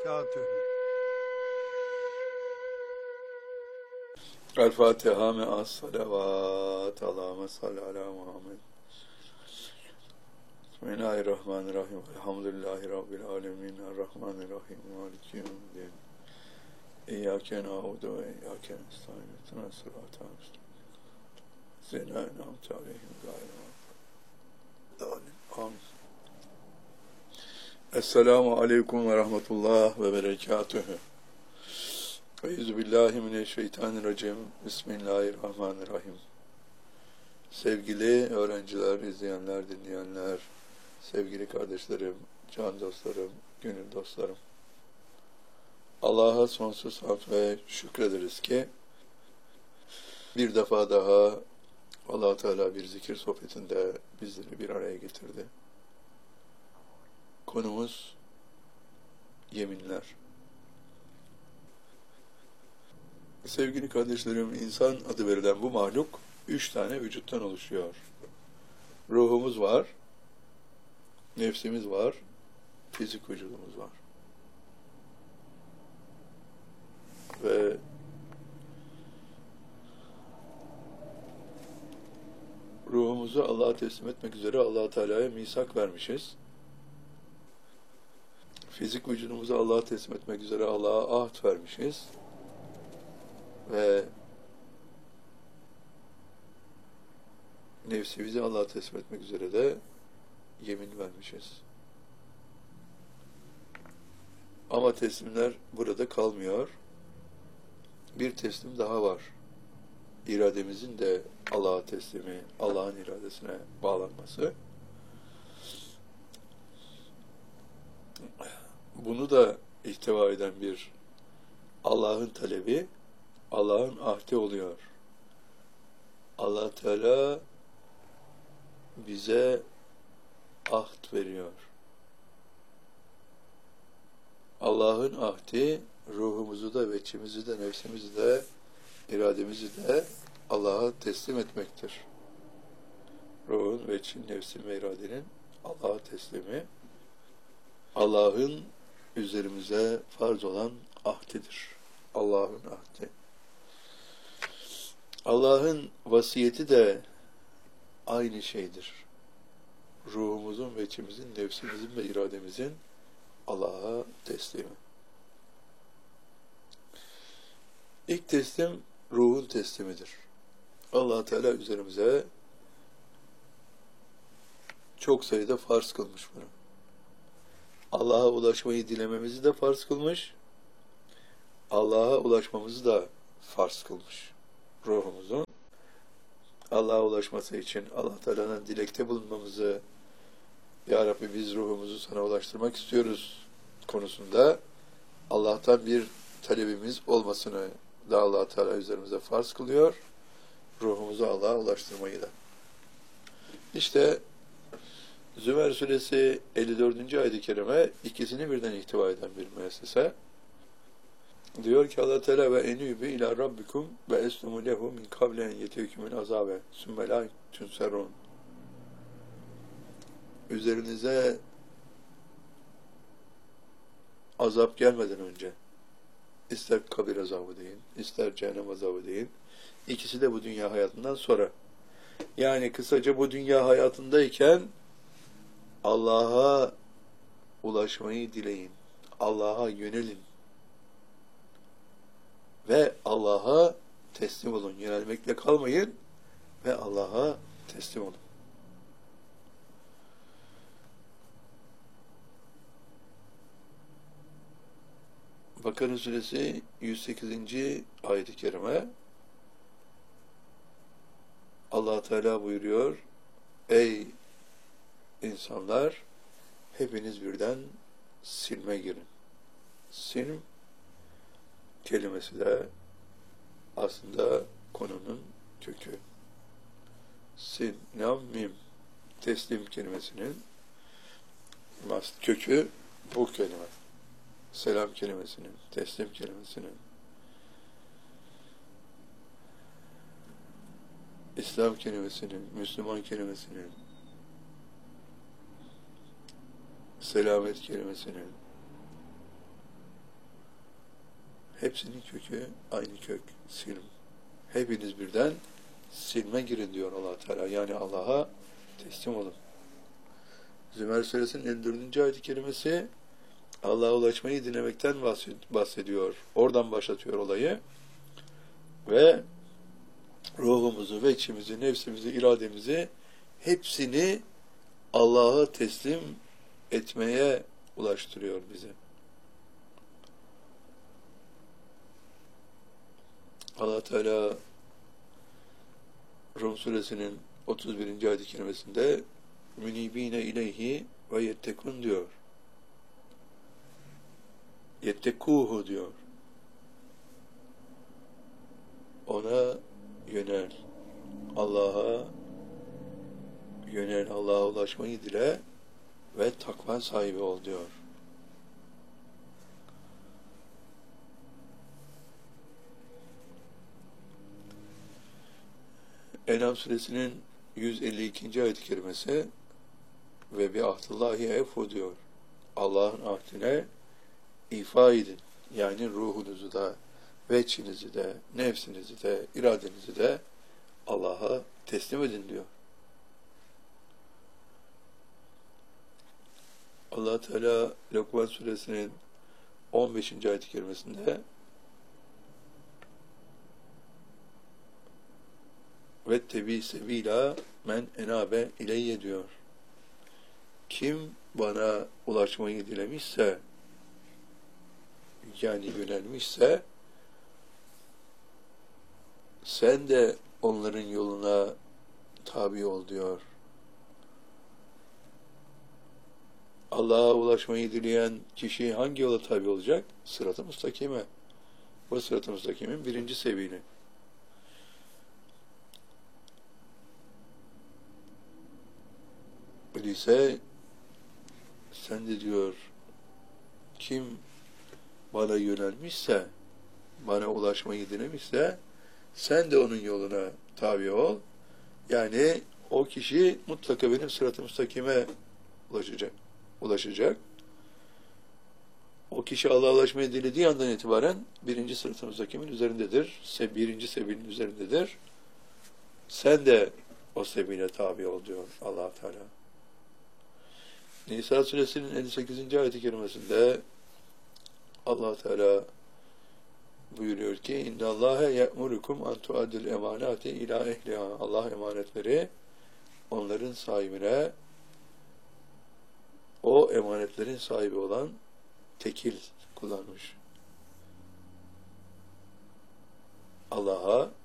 berekatühü. El Fatiha me'as salavat. Allahümme salli ala Muhammed. Bismillahirrahmanirrahim. Elhamdülillahi Rabbil alemin. Errahmanirrahim. Maliki yevmiddin. İyyâke na'budu ve iyyâke nestaîn. İhdinas sıratal müstakîm. Sıratal en'amte aleyhim gayril mağdûbi. Amin. Esselamu aleyküm ve rahmetullah ve berekatühü. Euzubillahimineşşeytanirracim. Bismillahirrahmanirrahim. Sevgili öğrenciler, izleyenler, dinleyenler, sevgili kardeşlerim, can dostlarım, gönül dostlarım. Allah'a sonsuz hamd ve şükrederiz ki bir defa daha Allah Teala bir zikir sohbetinde bizleri bir araya getirdi. Konumuz yeminler. Sevgili kardeşlerim, insan adı verilen bu mahluk 3 tane vücuttan oluşuyor. Ruhumuz var, nefsimiz var, fizik vücudumuz var. Ve ruhumuzu Allah'a teslim etmek üzere Allah Teala'ya misak vermişiz. Fizik vücudumuzu Allah'a teslim etmek üzere Allah'a ahd vermişiz. Ve nefsimizi Allah'a teslim etmek üzere de yemin vermişiz. Ama teslimler burada kalmıyor. Bir teslim daha var. İrademizin de Allah'a teslimi, Allah'ın iradesine bağlanması. Bunu da ihtiva eden bir Allah'ın talebi, Allah'ın ahdi oluyor. Allah Teala bize ahd veriyor. Allah'ın ahdi ruhumuzu da, veçimizi de, nefsimizi de, irademizi de Allah'a teslim etmektir. Ruhun, veçin, nefsin ve iradenin Allah'a teslimi, Allah'ın üzerimize farz olan ahdidir. Allah'ın ahdi. Allah'ın vasiyeti de aynı şeydir. Ruhumuzun, veçimizin, nefsimizin ve irademizin Allah'a teslimi. İlk teslim ruhun teslimidir. Allah Teala üzerimize çok sayıda farz kılmış bunu. Allah'a ulaşmayı dilememizi de farz kılmış, Allah'a ulaşmamızı da farz kılmış. Ruhumuzun Allah'a ulaşması için Allah Teala'nın dilekte bulunmamızı, Ya Rabbi biz ruhumuzu sana ulaştırmak istiyoruz konusunda Allah'tan bir talebimiz olmasını da Allah Teala üzerimize farz kılıyor. Ruhumuzu Allah'a ulaştırmayı da. İşte Zümer Suresi 54. ayet-i kerime ikisini birden ihtiva eden bir müessese. Diyor ki Allah Teala ve enübü ila rabbikum ve eslumu lehu min kablen yetevkümün azabe sümme la tünserun. Üzerinize azap gelmeden önce ister kabir azabı deyin, ister cehennem azabı deyin. İkisi de bu dünya hayatından sonra. Yani kısaca bu dünya hayatındayken Allah'a ulaşmayı dileyin. Allah'a yönelin. Ve Allah'a teslim olun. Yönelmekle kalmayın ve Allah'a teslim olun. Bakara Suresi 108. ayet-i kerime Allah Teala buyuruyor: Ey insanlar, hepiniz birden silme girin. Silm kelimesi de aslında konunun kökü. Sin, lam, mim. Teslim kelimesinin kökü bu kelime. Selam kelimesinin, teslim kelimesinin, İslam kelimesinin, Müslüman kelimesinin, selamet kelimesinin, Hepsinin kökü aynı kök, silm. Hepiniz birden silme girin diyor Allah Teala. Yani Allah'a teslim olun. Zümer Suresinin 54. ayet-i kerimesi Allah'a ulaşmayı dilemekten bahsediyor. Oradan başlatıyor olayı. Ve ruhumuzu ve içimizi, nefsimizi, irademizi hepsini Allah'a teslim etmeye ulaştırıyor bizi. Allah Teala Rum suresinin 31. ayet-i kerimesinde münibine ileyhi ve yettekun diyor. Yettekuhu diyor. Ona yönel. Allah'a yönel. Allah'a ulaşmayı dile ve takva sahibi ol diyor. En'am suresinin 152. ayet-i kerimesi ve bi ahdillahi efu diyor. Allah'ın ahdine ifa edin. Yani ruhunuzu da, veçhinizi de, nefsinizi de, iradenizi de Allah'a teslim edin diyor. Allah Teala Lokman suresinin 15. ayet-i kerimesinde ve tebi sebila men enabe ileyye diyor. Kim bana ulaşmayı dilemişse, yani yönelmişse, sen de onların yoluna tabi ol diyor. Allah'a ulaşmayı dileyen kişi hangi yola tabi olacak? Sırat-ı müstakime. Bu sırat-ı müstakimin birinci sebili. Öyleyse sen de diyor, kim bana yönelmişse, bana ulaşmayı dilemişse, sen de onun yoluna tabi ol. Yani o kişi mutlaka benim sırat-ı müstakime ulaşacak. O kişi Allah'a ulaşmayı dilediği andan itibaren birinci sırat-ı müstakimin üzerindedir. Birinci sebilin üzerindedir. Sen de o sebile tabi ol diyor Allah Teala. Nisa suresinin 58. ayet-i kerimesinde Allah Teala buyuruyor ki İnna Allahe ye'murukum an tu'addul emanati ila ehliha. Allah emanetleri onların sahibine, o emanetlerin sahibi olan tekil kullanmış. Allah'a